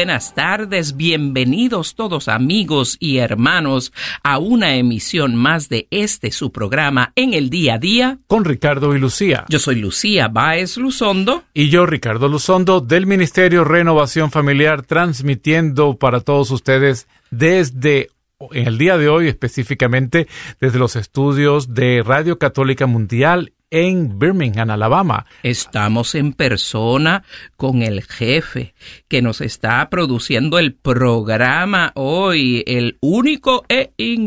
buenas tardes, bienvenidos todos amigos y hermanos a una emisión más de su programa En el Día a Día con Ricardo y Lucía. Yo soy Lucía Báez Luzondo. Y yo, Ricardo Luzondo, del Ministerio Renovación Familiar, transmitiendo para todos ustedes desde en el día de hoy, específicamente desde los estudios de Radio Católica Mundial en Birmingham, Alabama. Estamos en persona con el jefe que nos está produciendo el programa hoy, el único e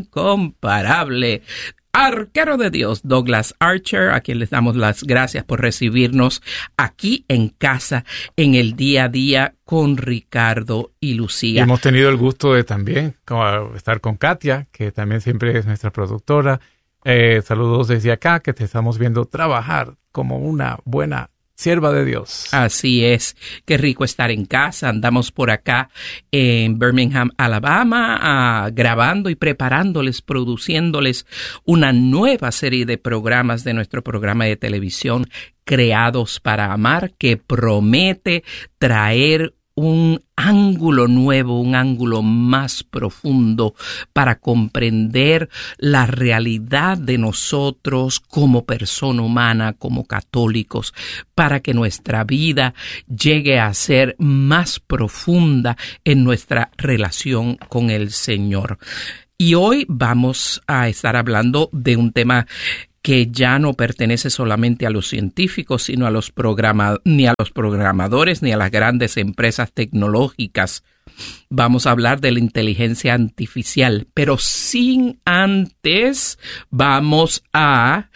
incomparable arquero de Dios, Douglas Archer, a quien les damos las gracias por recibirnos aquí en casa en el día a día con Ricardo y Lucía. Y hemos tenido el gusto de también estar con Katia, que también siempre es nuestra productora. Saludos desde acá, que te estamos viendo trabajar como una buena sierva de Dios. Así es, qué rico estar en casa. Andamos por acá en Birmingham, Alabama, grabando y preparándoles, produciéndoles una nueva serie de programas de nuestro programa de televisión Creados para Amar, que promete traer un ángulo nuevo, un ángulo más profundo para comprender la realidad de nosotros como persona humana, como católicos, para que nuestra vida llegue a ser más profunda en nuestra relación con el Señor. Y hoy vamos a estar hablando de un tema que ya no pertenece solamente a los científicos, sino a los ni a los programadores, ni a las grandes empresas tecnológicas. Vamos a hablar de la inteligencia artificial, pero sin antes vamos a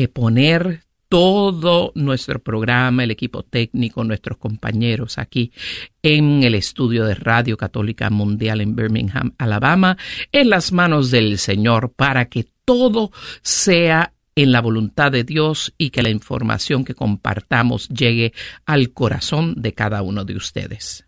poner todo nuestro programa, el equipo técnico, nuestros compañeros aquí en el estudio de Radio Católica Mundial en Birmingham, Alabama, en las manos del Señor para que todo sea en la voluntad de Dios y que la información que compartamos llegue al corazón de cada uno de ustedes.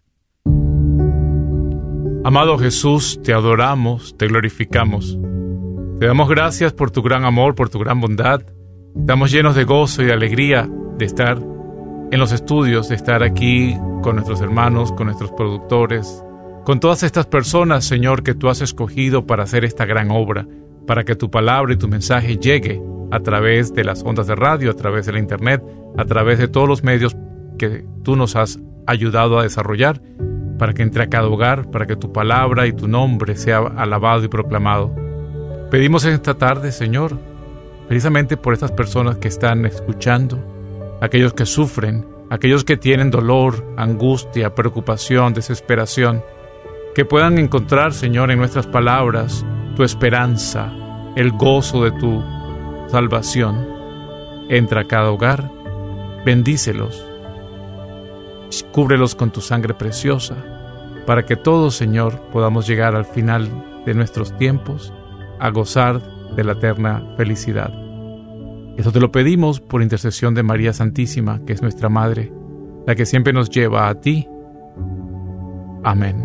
Amado Jesús, te adoramos, te glorificamos. Te damos gracias por tu gran amor, por tu gran bondad. Estamos llenos de gozo y de alegría de estar en los estudios, de estar aquí con nuestros hermanos, con nuestros productores, con todas estas personas, Señor, que tú has escogido para hacer esta gran obra, para que tu palabra y tu mensaje llegue a través de las ondas de radio, a través de la internet, a través de todos los medios que tú nos has ayudado a desarrollar, para que entre a cada hogar, para que tu palabra y tu nombre sea alabado y proclamado. Pedimos en esta tarde, Señor, precisamente por estas personas que están escuchando, aquellos que sufren, aquellos que tienen dolor, angustia, preocupación, desesperación, que puedan encontrar, Señor, en nuestras palabras tu esperanza, el gozo de tu salvación. Entra a cada hogar, bendícelos, cúbrelos con tu sangre preciosa, para que todos, Señor, podamos llegar al final de nuestros tiempos a gozar de la eterna felicidad. Eso te lo pedimos por intercesión de María Santísima, que es nuestra Madre, la que siempre nos lleva a ti. Amén.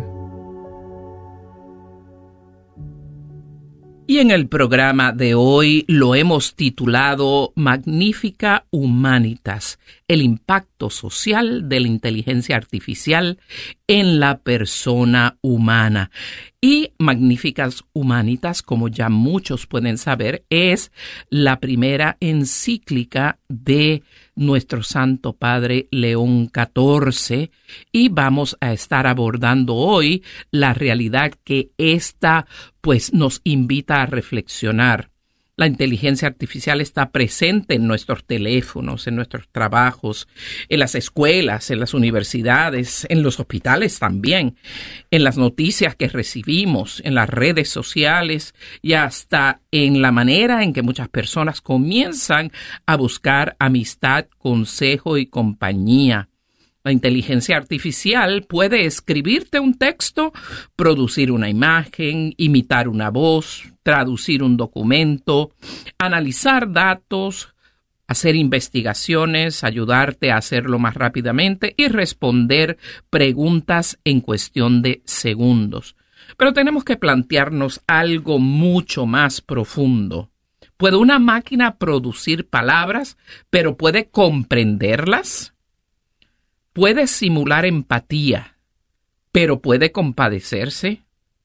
Y en el programa de hoy lo hemos titulado Magnifica Humanitas, el impacto social de la inteligencia artificial en la persona humana. Y Magnificas Humanitas, como ya muchos pueden saber, es la primera encíclica de nuestro Santo Padre León XIV, y vamos a estar abordando hoy la realidad que esta nos invita a reflexionar. La inteligencia artificial está presente en nuestros teléfonos, en nuestros trabajos, en las escuelas, en las universidades, en los hospitales también, en las noticias que recibimos, en las redes sociales y hasta en la manera en que muchas personas comienzan a buscar amistad, consejo y compañía. La inteligencia artificial puede escribirte un texto, producir una imagen, imitar una voz, traducir un documento, analizar datos, hacer investigaciones, ayudarte a hacerlo más rápidamente y responder preguntas en cuestión de segundos. Pero tenemos que plantearnos algo mucho más profundo. ¿Puede una máquina producir palabras, pero puede comprenderlas? Puede simular empatía, pero puede compadecerse.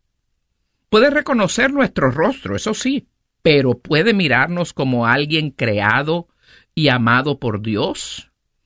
Puede reconocer nuestro rostro, eso sí, pero puede mirarnos como alguien creado y amado por Dios.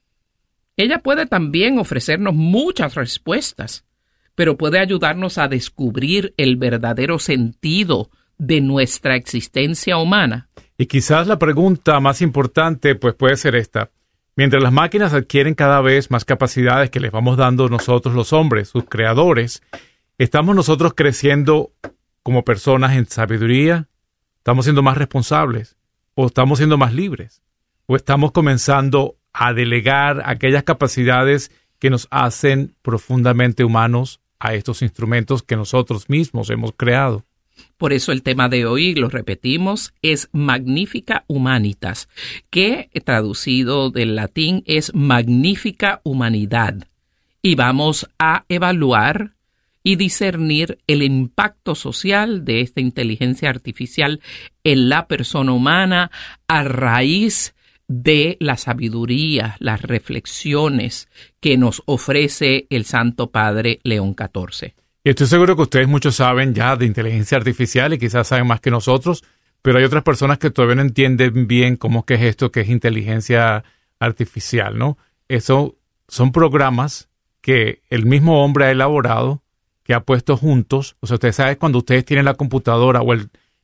Ella puede también ofrecernos muchas respuestas, pero puede ayudarnos a descubrir el verdadero sentido de nuestra existencia humana. Y quizás la pregunta más importante pues puede ser esta. Mientras las máquinas adquieren cada vez más capacidades que les vamos dando nosotros los hombres, sus creadores, ¿estamos nosotros creciendo como personas en sabiduría? ¿Estamos siendo más responsables? ¿O estamos siendo más libres? ¿O estamos comenzando a delegar aquellas capacidades que nos hacen profundamente humanos a estos instrumentos que nosotros mismos hemos creado? Por eso el tema de hoy, lo repetimos, es Magnifica Humanitas, que traducido del latín es Magnífica Humanidad. Y vamos a evaluar y discernir el impacto social de esta inteligencia artificial en la persona humana a raíz de la sabiduría, las reflexiones que nos ofrece el Santo Padre León XIV. Y estoy seguro que ustedes muchos saben ya de inteligencia artificial y quizás saben más que nosotros, pero hay otras personas que todavía no entienden bien cómo es esto que es inteligencia artificial, ¿no? Eso son programas que el mismo hombre ha elaborado, que ha puesto juntos. O sea, ustedes saben, cuando ustedes tienen la computadora o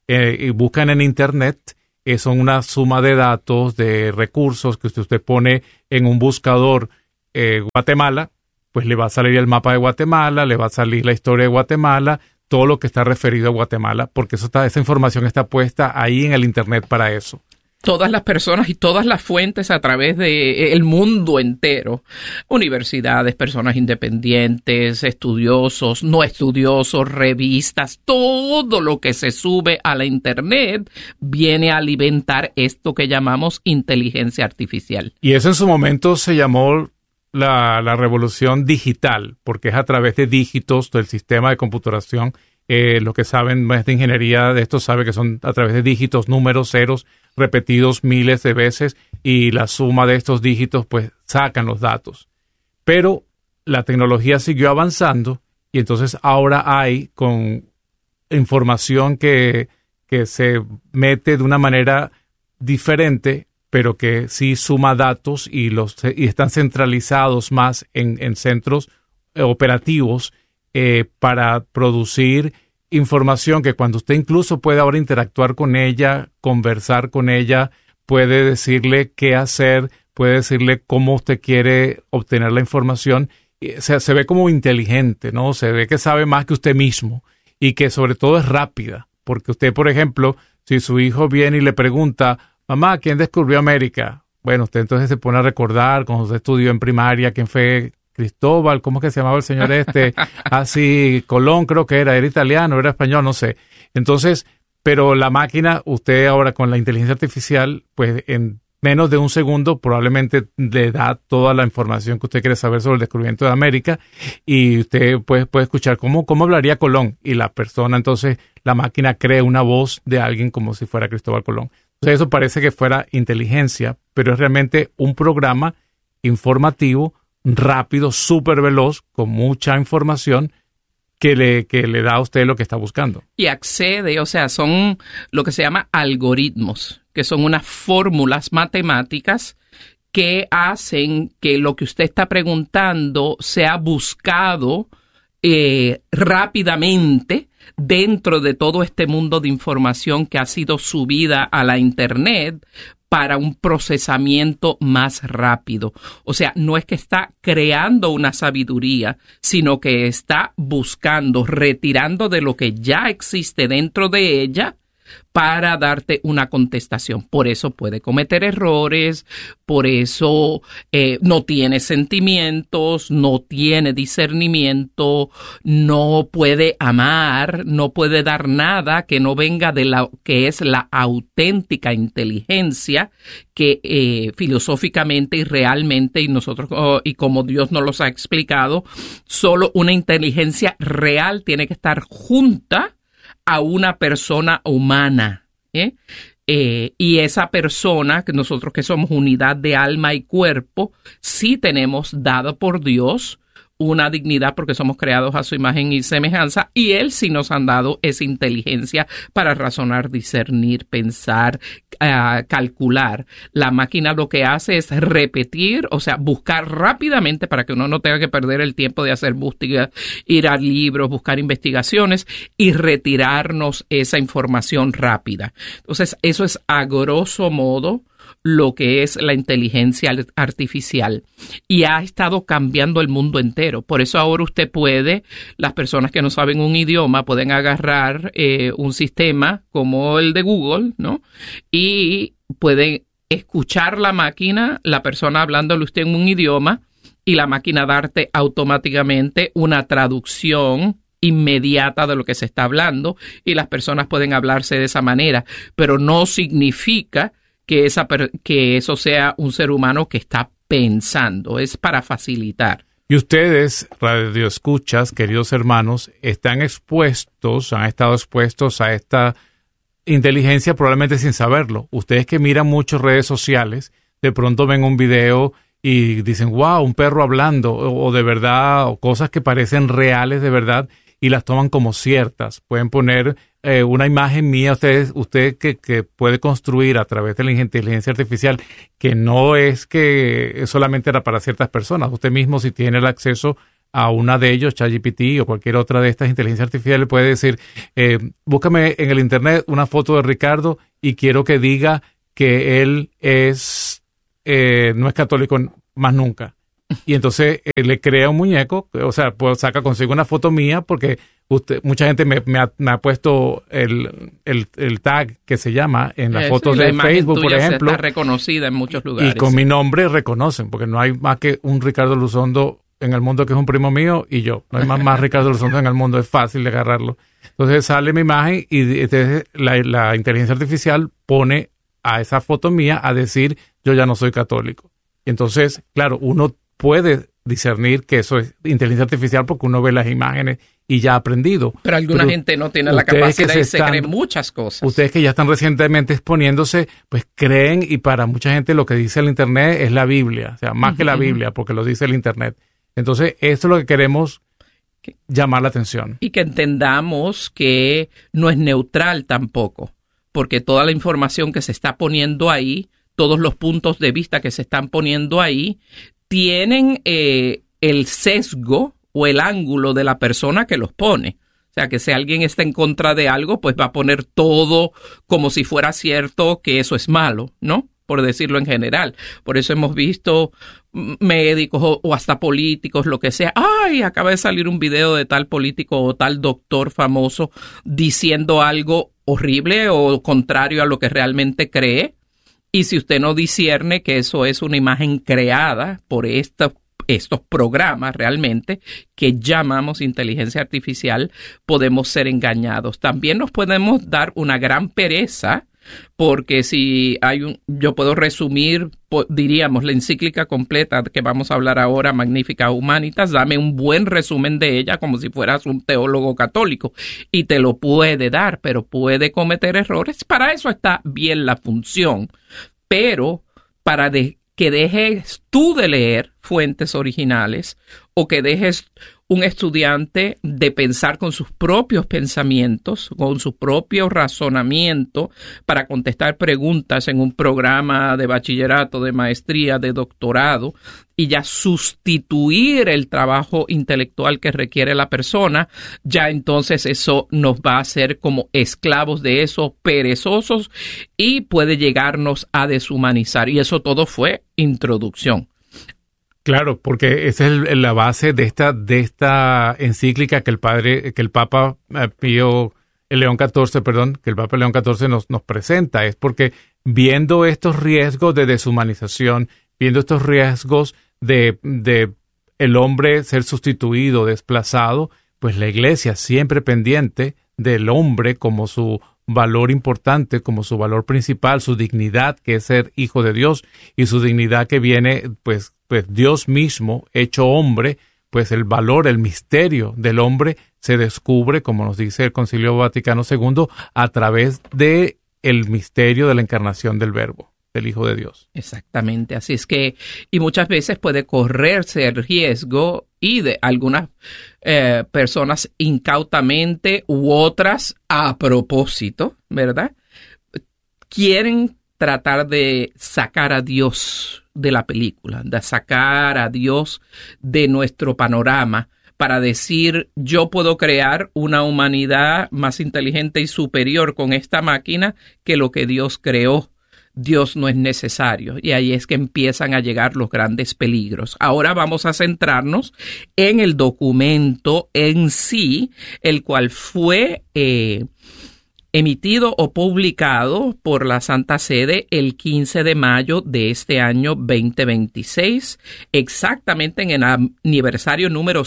y buscan en Internet, son una suma de datos, de recursos que usted pone en un buscador Guatemala, pues le va a salir el mapa de Guatemala, le va a salir la historia de Guatemala, todo lo que está referido a Guatemala, porque esa información está puesta ahí en el Internet para eso. Todas las personas y todas las fuentes a través del mundo entero, universidades, personas independientes, estudiosos, no estudiosos, revistas, todo lo que se sube a la Internet viene a alimentar esto que llamamos inteligencia artificial. Y eso en su momento se llamó la revolución digital, porque es a través de dígitos del sistema de computación. Lo que saben más de ingeniería de esto sabe que son a través de dígitos, números, ceros, repetidos miles de veces, y la suma de estos dígitos pues sacan los datos. Pero la tecnología siguió avanzando y entonces ahora hay con información que se mete de una manera diferente, pero que sí suma datos y están centralizados más en centros operativos para producir información que cuando usted incluso puede ahora interactuar con ella, conversar con ella, puede decirle qué hacer, puede decirle cómo usted quiere obtener la información. Se ve como inteligente, ¿no? Se ve que sabe más que usted mismo y que sobre todo es rápida. Porque usted, por ejemplo, si su hijo viene y le pregunta, mamá, ¿quién descubrió América? Bueno, usted entonces se pone a recordar cuando usted estudió en primaria quién fue Cristóbal, ¿cómo es que se llamaba el señor este? Así, Colón creo que era italiano, era español, no sé. Entonces, pero la máquina, usted ahora con la inteligencia artificial, pues en menos de un segundo probablemente le da toda la información que usted quiere saber sobre el descubrimiento de América y usted puede escuchar cómo hablaría Colón y la persona, entonces la máquina crea una voz de alguien como si fuera Cristóbal Colón. Entonces eso parece que fuera inteligencia, pero es realmente un programa informativo rápido, súper veloz, con mucha información que le da a usted lo que está buscando. Y accede, o sea, son lo que se llama algoritmos, que son unas fórmulas matemáticas que hacen que lo que usted está preguntando sea buscado rápidamente dentro de todo este mundo de información que ha sido subida a la Internet para un procesamiento más rápido. O sea, no es que está creando una sabiduría, sino que está buscando, retirando de lo que ya existe dentro de ella para darte una contestación. Por eso puede cometer errores, por eso no tiene sentimientos, no tiene discernimiento, no puede amar, no puede dar nada que no venga de la que es la auténtica inteligencia que filosóficamente y realmente, y nosotros, y como Dios nos los ha explicado, solo una inteligencia real tiene que estar junta a una persona humana, y esa persona, que nosotros que somos unidad de alma y cuerpo, sí tenemos dado por Dios una dignidad porque somos creados a su imagen y semejanza, y Él sí nos han dado esa inteligencia para razonar, discernir, pensar, calcular. La máquina lo que hace es repetir, o sea, buscar rápidamente para que uno no tenga que perder el tiempo de hacer búsquedas, ir a libros, buscar investigaciones y retirarnos esa información rápida. Entonces, eso es a grosso modo lo que es la inteligencia artificial, y ha estado cambiando el mundo entero. Por eso ahora usted puede, las personas que no saben un idioma, pueden agarrar un sistema como el de Google, ¿no? Y pueden escuchar la máquina, la persona hablándole usted en un idioma, y la máquina darte automáticamente una traducción inmediata de lo que se está hablando, y las personas pueden hablarse de esa manera, pero no significa que eso sea un ser humano que está pensando, es para facilitar. Y ustedes, radioescuchas, queridos hermanos, han estado expuestos a esta inteligencia probablemente sin saberlo. Ustedes que miran muchas redes sociales, de pronto ven un video y dicen, wow, un perro hablando, o de verdad, o cosas que parecen reales de verdad, y las toman como ciertas. Pueden poner una imagen mía, usted que puede construir a través de la inteligencia artificial, que no es que solamente era para ciertas personas. Usted mismo, si tiene el acceso a una de ellos, ChatGPT o cualquier otra de estas inteligencias artificiales, puede decir, búscame en el internet una foto de Ricardo y quiero que diga que él no es católico más nunca. Y entonces le crea un muñeco, o sea, saca consigo una foto mía, porque mucha gente me ha puesto el tag que se llama en las fotos de Facebook, por ejemplo. Está reconocida en muchos lugares. Y con mi nombre reconocen, porque no hay más que un Ricardo Luzondo en el mundo que es un primo mío y yo. No hay más Ricardo Luzondo en el mundo, es fácil de agarrarlo. Entonces sale mi imagen y entonces la inteligencia artificial pone a esa foto mía a decir, yo ya no soy católico. Y entonces, claro, uno puede discernir que eso es inteligencia artificial porque uno ve las imágenes y ya ha aprendido. Pero alguna gente no tiene la capacidad y se cree muchas cosas. Ustedes que ya están recientemente exponiéndose, pues creen, y para mucha gente lo que dice el Internet es la Biblia, o sea, más que la Biblia, porque lo dice el Internet. Entonces, esto es lo que queremos llamar la atención. Y que entendamos que no es neutral tampoco, porque toda la información que se está poniendo ahí, todos los puntos de vista que se están poniendo ahí, tienen el sesgo o el ángulo de la persona que los pone. O sea, que si alguien está en contra de algo, pues va a poner todo como si fuera cierto que eso es malo, ¿no? Por decirlo en general. Por eso hemos visto médicos o hasta políticos, lo que sea. ¡Ay! Acaba de salir un video de tal político o tal doctor famoso diciendo algo horrible o contrario a lo que realmente cree. Y si usted no discierne que eso es una imagen creada por estos programas realmente que llamamos inteligencia artificial, podemos ser engañados. También nos podemos dar una gran pereza, porque si yo puedo resumir, diríamos, la encíclica completa que vamos a hablar ahora, Magnificat Humanitas, dame un buen resumen de ella como si fueras un teólogo católico, y te lo puede dar, pero puede cometer errores. Para eso está bien la función. Pero para que dejes tú de leer fuentes originales, o que dejes un estudiante de pensar con sus propios pensamientos, con su propio razonamiento, para contestar preguntas en un programa de bachillerato, de maestría, de doctorado, y ya sustituir el trabajo intelectual que requiere la persona, ya entonces eso nos va a hacer como esclavos de eso, perezosos, y puede llegarnos a deshumanizar. Y eso todo fue introducción. Claro, porque esa es la base de esta encíclica que el Papa León XIV nos presenta. Es porque viendo estos riesgos de deshumanización, viendo estos riesgos de el hombre ser sustituido, desplazado, pues la Iglesia siempre pendiente del hombre como su valor importante, como su valor principal, su dignidad, que es ser hijo de Dios, y su dignidad que viene, pues Dios mismo hecho hombre, pues el valor, el misterio del hombre se descubre, como nos dice el Concilio Vaticano II, a través de el misterio de la encarnación del Verbo. del Hijo de Dios. Exactamente, así es que, y muchas veces puede correrse el riesgo y de algunas personas incautamente u otras a propósito, ¿verdad? Quieren tratar de sacar a Dios de la película, de sacar a Dios de nuestro panorama para decir, yo puedo crear una humanidad más inteligente y superior con esta máquina que lo que Dios creó. Dios no es necesario, y ahí es que empiezan a llegar los grandes peligros. Ahora vamos a centrarnos en el documento en sí, el cual fue emitido o publicado por la Santa Sede el 15 de mayo de este año 2026, exactamente en el aniversario número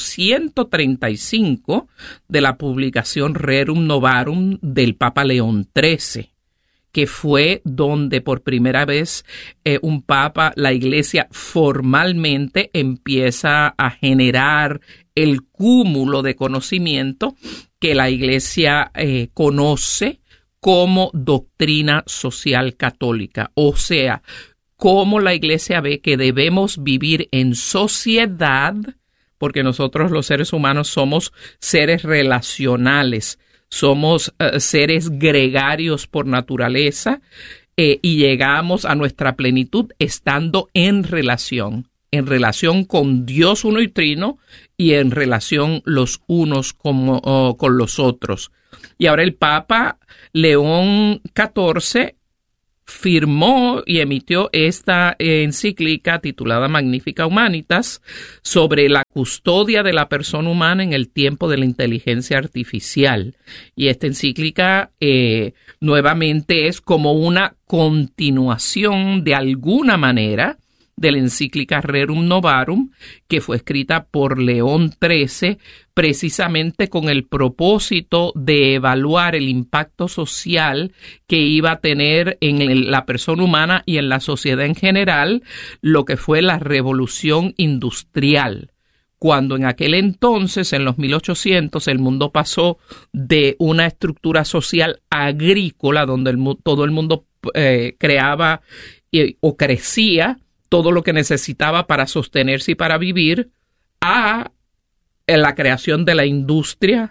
135 de la publicación Rerum Novarum del Papa León XIII, que fue donde por primera vez un papa, la Iglesia formalmente empieza a generar el cúmulo de conocimiento que la Iglesia conoce como doctrina social católica. O sea, cómo la Iglesia ve que debemos vivir en sociedad, porque nosotros los seres humanos somos seres relacionales, somos seres gregarios por naturaleza y llegamos a nuestra plenitud estando en relación con Dios uno y trino y en relación los unos con los otros. Y ahora el Papa León XIV firmó y emitió esta encíclica titulada Magnificat Humanitas sobre la custodia de la persona humana en el tiempo de la inteligencia artificial. Y esta encíclica nuevamente es como una continuación de alguna manera de la encíclica Rerum Novarum, que fue escrita por León XIII precisamente con el propósito de evaluar el impacto social que iba a tener en la persona humana y en la sociedad en general lo que fue la revolución industrial, cuando en aquel entonces, en los 1800, el mundo pasó de una estructura social agrícola donde todo el mundo creaba o crecía todo lo que necesitaba para sostenerse y para vivir, a la creación de la industria,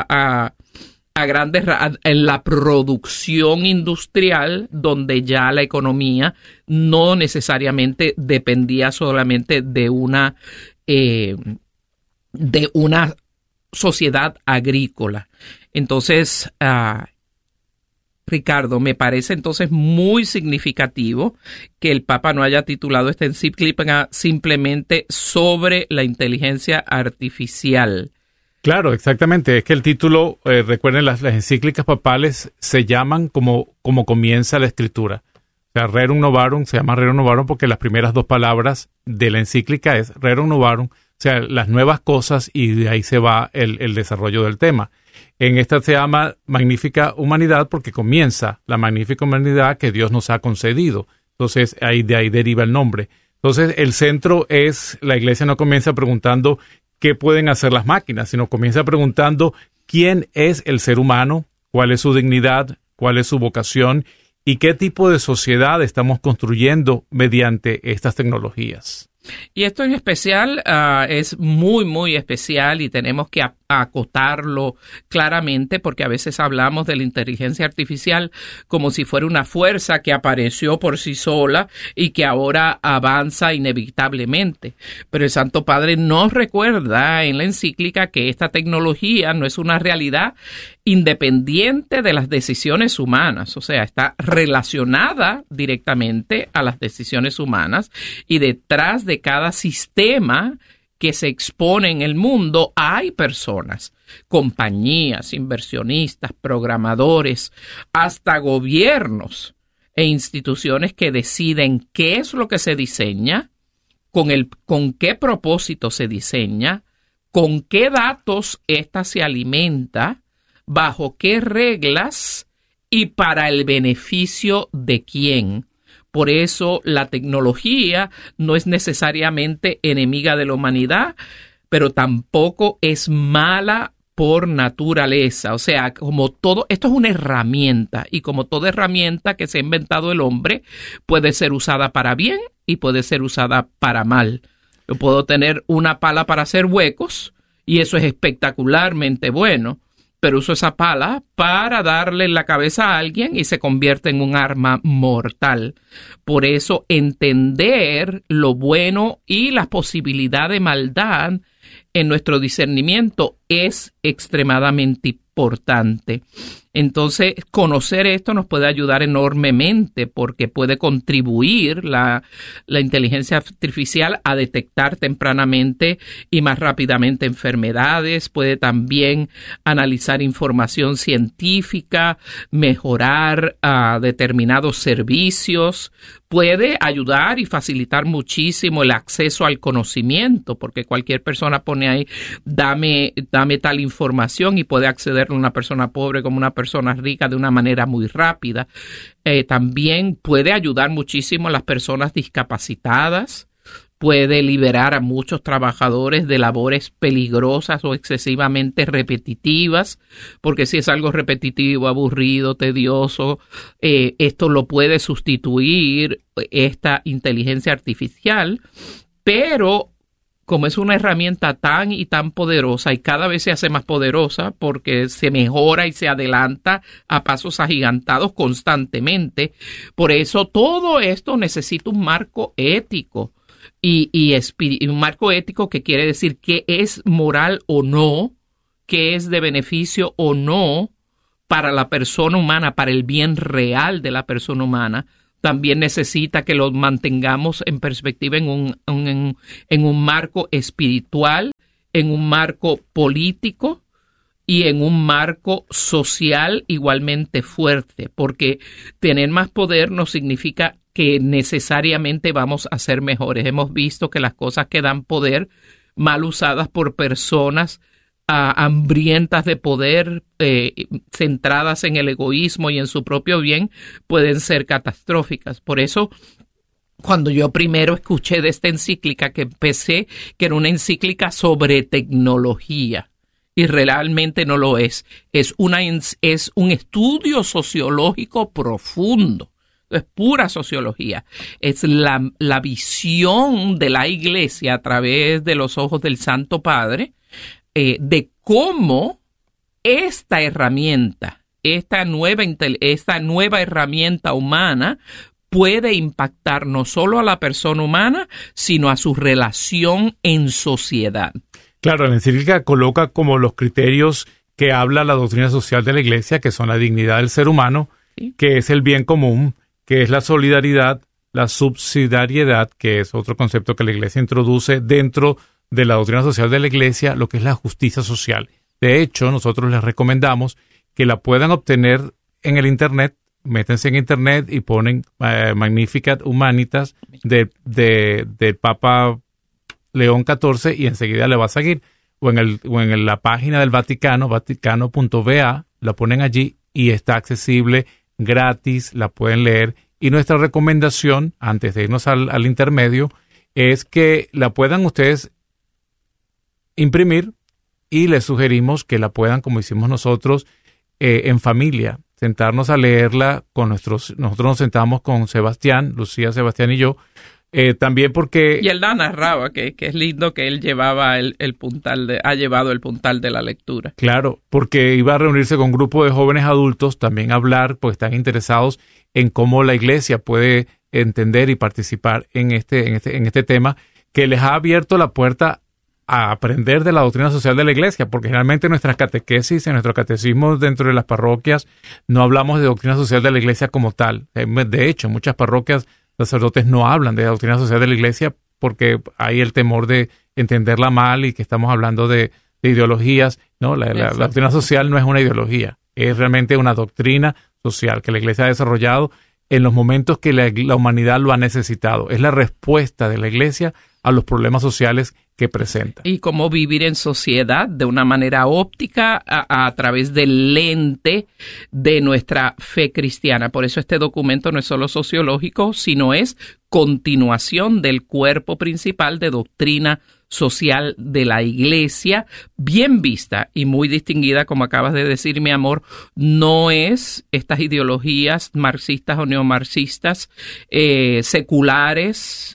en la producción industrial, donde ya la economía no necesariamente dependía solamente de una sociedad agrícola. Entonces, Ricardo, me parece entonces muy significativo que el Papa no haya titulado esta encíclica simplemente sobre la inteligencia artificial. Claro, exactamente. Es que el título, recuerden, las encíclicas papales se llaman como comienza la escritura. O sea, Rerum Novarum se llama Rerum Novarum porque las primeras dos palabras de la encíclica es Rerum Novarum, o sea, las nuevas cosas, y de ahí se va el desarrollo del tema. En esta se llama Magnífica Humanidad porque comienza la magnífica humanidad que Dios nos ha concedido. Entonces, de ahí deriva el nombre. Entonces, el centro es, la Iglesia no comienza preguntando qué pueden hacer las máquinas, sino comienza preguntando quién es el ser humano, cuál es su dignidad, cuál es su vocación y qué tipo de sociedad estamos construyendo mediante estas tecnologías. Y esto en especial es muy, muy especial y tenemos que acotarlo claramente porque a veces hablamos de la inteligencia artificial como si fuera una fuerza que apareció por sí sola y que ahora avanza inevitablemente. Pero el Santo Padre nos recuerda en la encíclica que esta tecnología no es una realidad independiente de las decisiones humanas, o sea, está relacionada directamente a las decisiones humanas y detrás de cada sistema que se expone en el mundo hay personas, compañías, inversionistas, programadores, hasta gobiernos e instituciones que deciden qué es lo que se diseña, con qué propósito se diseña, con qué datos ésta se alimenta, bajo qué reglas y para el beneficio de quién. Por eso la tecnología no es necesariamente enemiga de la humanidad, pero tampoco es mala por naturaleza. O sea, como todo, esto es una herramienta, y como toda herramienta que se ha inventado el hombre, puede ser usada para bien y puede ser usada para mal. Yo puedo tener una pala para hacer huecos y eso es espectacularmente bueno, pero uso esa pala para darle en la cabeza a alguien y se convierte en un arma mortal. Por eso entender lo bueno y la posibilidad de maldad en nuestro discernimiento es extremadamente importante. Entonces, conocer esto nos puede ayudar enormemente porque puede contribuir la inteligencia artificial a detectar tempranamente y más rápidamente enfermedades, puede también analizar información científica, mejorar determinados servicios, puede ayudar y facilitar muchísimo el acceso al conocimiento, porque cualquier persona pone ahí, dame tal información, y puede acceder a una persona pobre como una persona rica de una manera muy rápida. También puede ayudar muchísimo a las personas discapacitadas, puede liberar a muchos trabajadores de labores peligrosas o excesivamente repetitivas, porque si es algo repetitivo, aburrido, tedioso, esto lo puede sustituir esta inteligencia artificial, pero como es una herramienta tan y tan poderosa y cada vez se hace más poderosa porque se mejora y se adelanta a pasos agigantados constantemente, por eso todo esto necesita un marco ético y un marco ético que quiere decir qué es moral o no, qué es de beneficio o no para la persona humana, para el bien real de la persona humana. También necesita que lo mantengamos en perspectiva en un marco espiritual, en un marco político y en un marco social igualmente fuerte, porque tener más poder no significa que necesariamente vamos a ser mejores. Hemos visto que las cosas que dan poder, mal usadas por personas hambrientas de poder, centradas en el egoísmo y en su propio bien, pueden ser catastróficas. Por eso, cuando yo primero escuché de esta encíclica, que pensé que era una encíclica sobre tecnología, y realmente no lo es. Es un estudio sociológico profundo. Es pura sociología. Es la visión de la Iglesia a través de los ojos del Santo Padre, de cómo esta herramienta, esta nueva herramienta humana puede impactar no solo a la persona humana, sino a su relación en sociedad. Claro, la encíclica coloca como los criterios que habla la doctrina social de la Iglesia, que son la dignidad del ser humano, ¿sí?, que es el bien común, que es la solidaridad, la subsidiariedad, que es otro concepto que la Iglesia introduce dentro de la doctrina social de la Iglesia, lo que es la justicia social. De hecho, nosotros les recomendamos que la puedan obtener en el Internet. Métense en Internet y ponen Magnificat Humanitas del Papa León XIV y enseguida le va a seguir. O en la página del Vaticano, vaticano.va, la ponen allí y está accesible, gratis, la pueden leer. Y nuestra recomendación, antes de irnos al intermedio, es que la puedan ustedes imprimir y les sugerimos que la puedan, como hicimos nosotros, en familia, sentarnos a leerla con nosotros nos sentamos con Sebastián, Lucía, Sebastián y yo, también porque... Y él la narraba, que es lindo que él llevaba ha llevado el puntal de la lectura. Claro, porque iba a reunirse con un grupo de jóvenes adultos, también a hablar, pues están interesados en cómo la Iglesia puede entender y participar en este tema, que les ha abierto la puerta a aprender de la doctrina social de la Iglesia, porque generalmente en nuestras catequesis, en nuestro catecismo dentro de las parroquias, no hablamos de doctrina social de la Iglesia como tal. De hecho, en muchas parroquias sacerdotes no hablan de la doctrina social de la Iglesia porque hay el temor de entenderla mal y que estamos hablando de ideologías. No, la doctrina social no es una ideología, es realmente una doctrina social que la Iglesia ha desarrollado en los momentos que la humanidad lo ha necesitado. Es la respuesta de la Iglesia a los problemas sociales que presenta. Y cómo vivir en sociedad de una manera óptica a través del lente de nuestra fe cristiana. Por eso este documento no es solo sociológico, sino es continuación del cuerpo principal de doctrina social de la Iglesia, bien vista y muy distinguida, como acabas de decir, mi amor, no es estas ideologías marxistas o neomarxistas seculares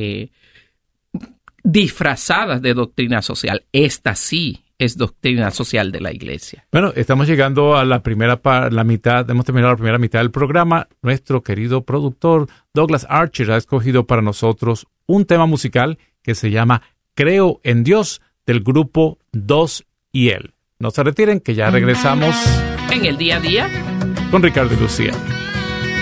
disfrazadas de doctrina social. Esta sí es doctrina social de la Iglesia. Bueno, estamos llegando a la mitad, hemos terminado la primera mitad del programa. Nuestro querido productor Douglas Archer ha escogido para nosotros un tema musical que se llama Creo en Dios, del grupo Dos y Él. No se retiren, que ya regresamos en el día a día con Ricardo y Lucía.